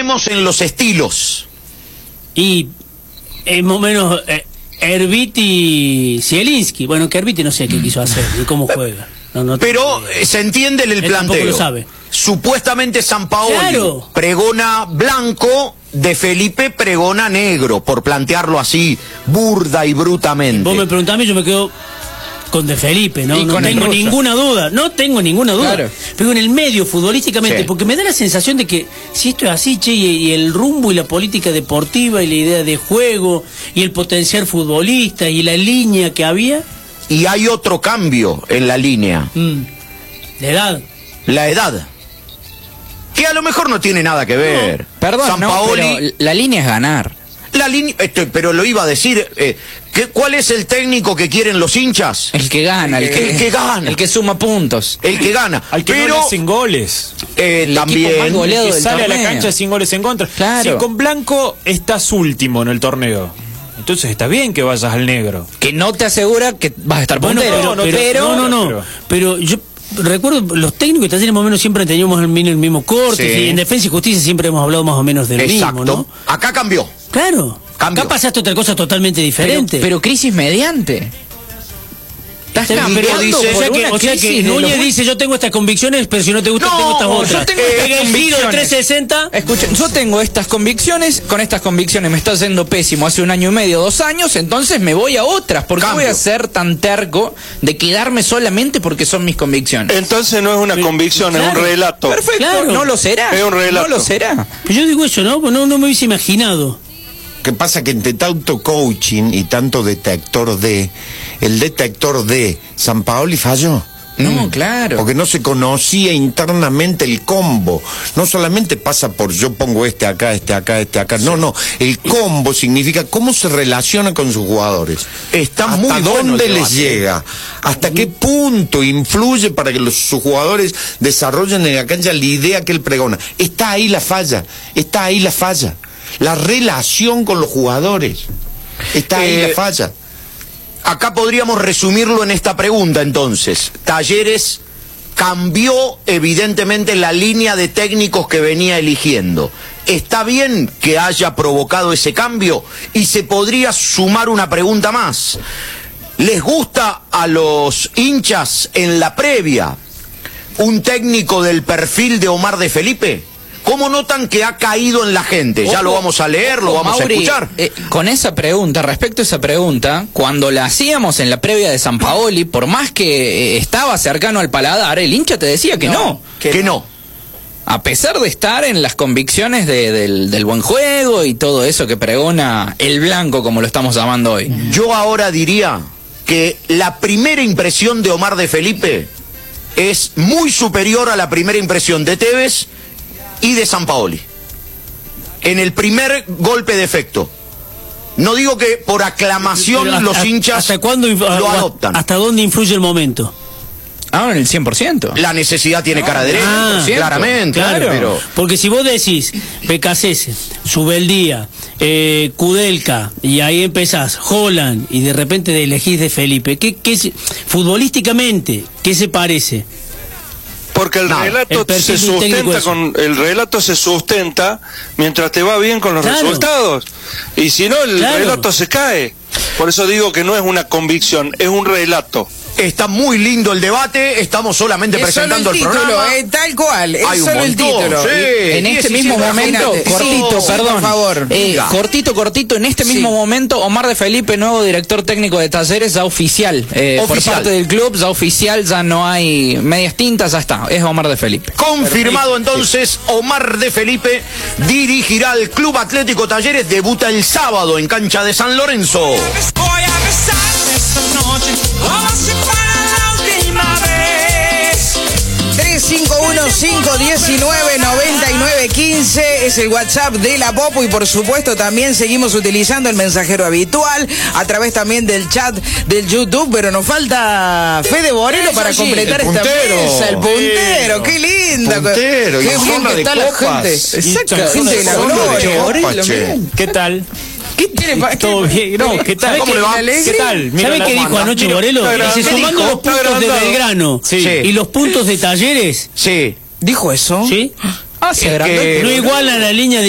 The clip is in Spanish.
Entremos en los estilos. Y es más o menos Erviti Zielinski. Bueno, que Erviti no sé qué quiso hacer ni cómo juega. Pero se entiende el planteo. Tampoco lo sabe. Supuestamente Sampaoli Claro. pregona blanco, De Felipe pregona negro, por plantearlo así, burda y brutamente. Vos me preguntás a mí, yo me quedo con De Felipe, ¿no? No tengo ninguna duda, no tengo ninguna duda. Claro. Pero en el medio, futbolísticamente, sí. Porque me da la sensación de que si esto es así, che, y el rumbo y la política deportiva y la idea de juego y el potenciar futbolista y la línea que había. Y hay otro cambio en la línea. La edad. La edad. Que a lo mejor no tiene nada que ver. No, perdón, Sampaoli, no, pero la línea es ganar. La línea, pero lo iba a decir, ¿cuál es el técnico que quieren los hinchas? El que gana, el que gana. El que suma puntos. El que gana. Al que no le hacen goles. También. Más goleado que del sale torneo. a la cancha sin goles en contra. Claro. Si con blanco estás último en el torneo, entonces está bien que vayas al negro. Que no te asegura que vas a estar puntero. Pero yo recuerdo, los técnicos de Talleres más o menos siempre teníamos el mismo corte, Sí. y en Defensa y Justicia siempre hemos hablado más o menos de lo mismo, ¿no? Acá cambió. Claro. Cambió. Acá pasaste otra cosa totalmente diferente. Pero crisis mediante. Estás cambiando o sea que Núñez dice, yo tengo estas convicciones, pero si no te gusta, tengo estas otras. Yo tengo estas el giro de 360. Escucha, yo tengo estas convicciones, con estas convicciones me está yendo pésimo hace 1 año y medio, 2 años, entonces me voy a otras. ¿Por qué voy a ser tan terco de quedarme solamente porque son mis convicciones? Entonces no es una convicción, es un relato. Perfecto, Claro. no lo será. Es un relato. No lo será. Yo digo eso, ¿no? No me hubiese imaginado. ¿Qué pasa? Que entre tanto coaching y tanto detector de, el detector de Sampaoli falló. No, claro. Porque no se conocía internamente el combo. No solamente pasa por yo pongo este acá, este acá, este acá. No, no. El combo significa cómo se relaciona con sus jugadores. Está ¿Hasta muy bueno dónde el les debate. llega? ¿Hasta qué punto influye para que sus jugadores desarrollen en la cancha la idea que él pregona? Está ahí la falla. Está ahí la falla. La relación con los jugadores. Está ahí la falla. Acá podríamos resumirlo en esta pregunta, entonces. Talleres cambió evidentemente la línea de técnicos que venía eligiendo. ¿Está bien que haya provocado ese cambio? Y se podría sumar una pregunta más. ¿Les gusta a los hinchas en la previa un técnico del perfil de Omar de Felipe? ¿Cómo notan que ha caído en la gente? Ya lo vamos a leer, lo vamos Mauri, a escuchar. Con esa pregunta, respecto a esa pregunta, cuando la hacíamos en la previa de Sampaoli, por más que estaba cercano al paladar, el hincha te decía que no. Que no. A pesar de estar en las convicciones del buen juego y todo eso que pregona el blanco, como lo estamos llamando hoy. Yo ahora diría que la primera impresión de Omar de Felipe es muy superior a la primera impresión de Tevez y de Sampaoli. En el primer golpe de efecto. No digo que por aclamación los hinchas ¿Hasta cuándo lo adoptan. ¿Hasta dónde influye el momento? En el 100%. La necesidad tiene cara derecha, claramente. Claro, pero porque si vos decís Becasese, Subeldía, Kudelka, y ahí empezás, Holland, y de repente elegís de Felipe, ¿qué futbolísticamente, qué se parece? Porque el relato se sustenta mientras te va bien con los resultados. Y si no, el relato se cae. Por eso digo que no es una convicción, es un relato. Está muy lindo el debate, estamos solamente presentando el programa. Tal cual, es Hay un solo el montón, título. sí. En este mismo momento, cortito, en este mismo momento, Omar de Felipe, nuevo director técnico de Talleres, ya oficial. Por parte del club, ya oficial, ya no hay medias tintas, ya está, es Omar de Felipe. Confirmado entonces, Omar de Felipe dirigirá al Club Atlético Talleres, debuta el sábado en cancha de San Lorenzo. Voy a besar esta noche, como si fuera la última vez. 351-519-9915 es el WhatsApp de la Popo, y por supuesto también seguimos utilizando el mensajero habitual a través también del chat del YouTube, pero nos falta Fede Borelo para completar esta mesa. El puntero, qué linda. Puntero, qué bien que está la gente. Exacto, gente de la gloria. Borelo, miren. ¿Qué tal? ¿Qué tiene? Todo bien, no, ¿qué tal? ¿Cómo le va? ¿Qué tal? ¿Sabe qué dijo anoche Borelo? Dice, sumando los puntos de Belgrano y los puntos de Talleres. Sí. ¿Dijo eso? ¿Sí? Se agrandó. No iguala la línea de